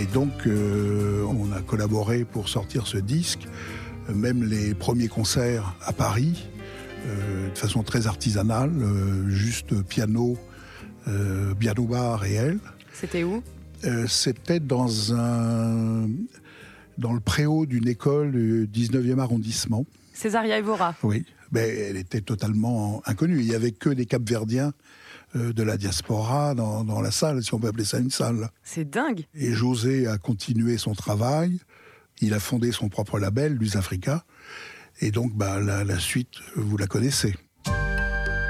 Et donc, on a collaboré pour sortir ce disque. Même les premiers concerts à Paris, de façon très artisanale, juste piano, bar et elle. C'était où ? C'était dans le préau d'une école du 19e arrondissement. Césaria Evora. Oui, mais elle était totalement inconnue. Il n'y avait que des Capverdiens de la diaspora dans la salle, si on peut appeler ça une salle. C'est dingue. Et José a continué son travail. Il a fondé son propre label, Luz Africa. Et donc, la suite, vous la connaissez.